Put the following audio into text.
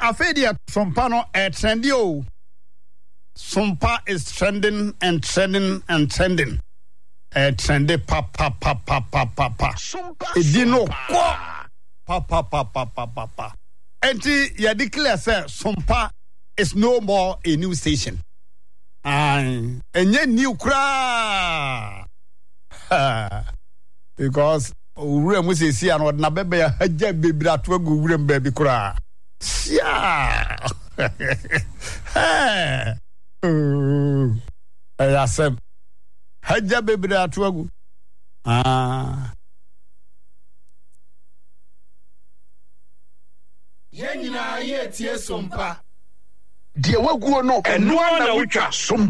afedia sompa no trendy o. Sompa is trending and trending and trending. Trendy pa. Edino pa. Enti ya declare say sompa is no more a new station. Enye new kra. Because ure mu se si an na bebe ya haja bebra to agu ure mbabi kra. Sia. Ayasem haja bebra to agu. Yenina ye tie sompa. Die waguo no eno na wutwa som